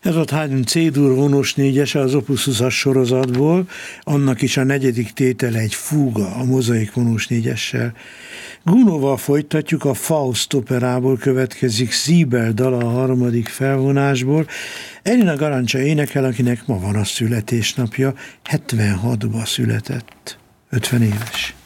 Ez ott Haydn C-dur vonós négyese az Opus 20-as sorozatból, annak is a negyedik tétele egy fúga a mozaik vonós négyessel. Gounodval folytatjuk, a Faust operából következik Siebel dala a harmadik felvonásból. Elina Garancsa énekel, akinek ma van a születésnapja, 76-ba született, 50 éves.